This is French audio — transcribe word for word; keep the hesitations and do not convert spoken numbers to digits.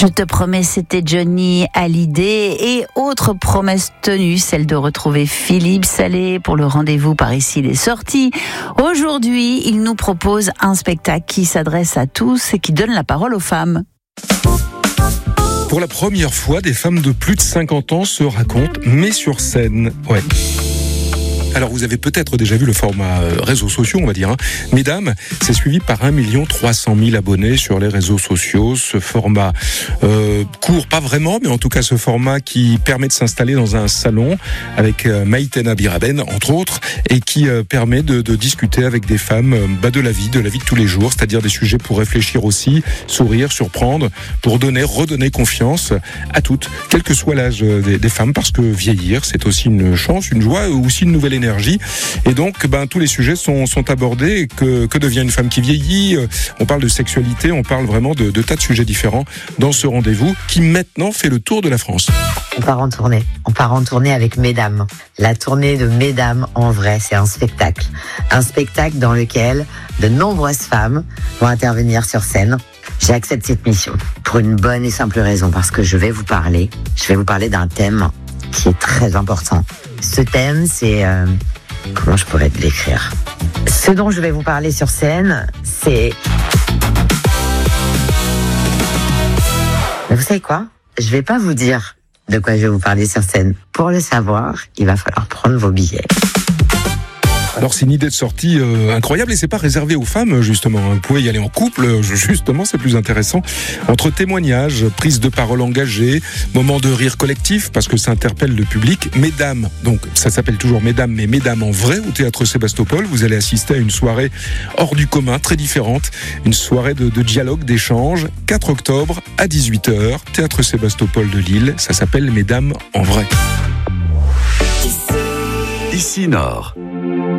Je te promets, c'était Johnny Hallyday. Et autre promesse tenue, celle de retrouver Philippe Salé pour le rendez-vous par ici il est sorti. Aujourd'hui, il nous propose un spectacle qui s'adresse à tous et qui donne la parole aux femmes. Pour la première fois, des femmes de plus de cinquante ans se racontent, mais sur scène. Ouais. Alors, vous avez peut-être déjà vu le format réseaux sociaux, on va dire. Hein. Mesdames, c'est suivi par un million trois cent mille abonnés sur les réseaux sociaux. Ce format euh, court, pas vraiment, mais en tout cas ce format qui permet de s'installer dans un salon avec euh, Maïtena Biraben, entre autres, et qui euh, permet de, de discuter avec des femmes euh, bah, de la vie, de la vie de tous les jours, c'est-à-dire des sujets pour réfléchir aussi, sourire, surprendre, pour donner, redonner confiance à toutes, quel que soit l'âge des, des femmes, parce que vieillir, c'est aussi une chance, une joie, aussi une nouvelle énergie. Et donc, ben, tous les sujets sont, sont abordés. Que, que devient une femme qui vieillit? On parle de sexualité, on parle vraiment de, de tas de sujets différents dans ce rendez-vous qui maintenant fait le tour de la France. On part en tournée. On part en tournée avec Mesdames. La tournée de Mesdames en vrai, c'est un spectacle. Un spectacle dans lequel de nombreuses femmes vont intervenir sur scène. J'accepte cette mission pour une bonne et simple raison, parce que je vais vous parler, je vais vous parler d'un thème qui est très important. Ce thème, c'est... Euh, comment je pourrais te l'écrire ? Ce dont je vais vous parler sur scène, c'est... Mais vous savez quoi ? Je vais pas vous dire de quoi je vais vous parler sur scène. Pour le savoir, il va falloir prendre vos billets. Alors c'est une idée de sortie euh, incroyable et c'est pas réservé aux femmes justement. Vous pouvez y aller en couple, justement, c'est plus intéressant. Entre témoignages, prise de parole engagée, moments de rire collectif parce que ça interpelle le public. Mesdames, donc ça s'appelle toujours Mesdames, mais Mesdames en vrai au Théâtre Sébastopol. Vous allez assister à une soirée hors du commun, très différente, une soirée de, de dialogue, d'échange. quatre octobre à dix-huit heures, Théâtre Sébastopol de Lille. Ça s'appelle Mesdames en vrai. Ici Nord.